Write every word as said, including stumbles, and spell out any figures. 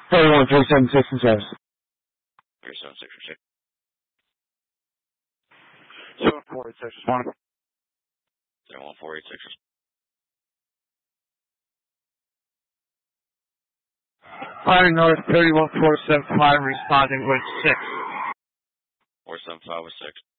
thirty-one, three seven six and service. three seven six six. seven four eight six one. seven one four eight six. Fire North thirty-one four seven five responding with six. four seven five with six.